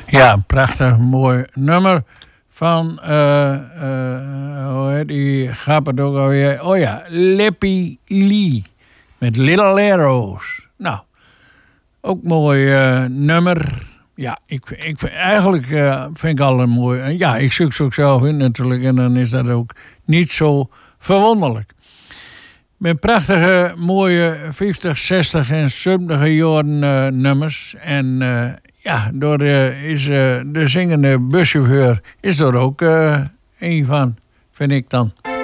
Ja, een prachtig mooi nummer van, hoe heet die, gaat het ook alweer? Oh ja, Lippy Lee met Little Arrows. Nou, ook mooi nummer. Ja, eigenlijk vind ik al een mooi. Ja, ik zoek ze ook zelf in natuurlijk en dan is dat ook niet zo verwonderlijk. Met prachtige, mooie 50, 60 en 70 jaren nummers. En ja, door de zingende buschauffeur is er ook een van, vind ik dan.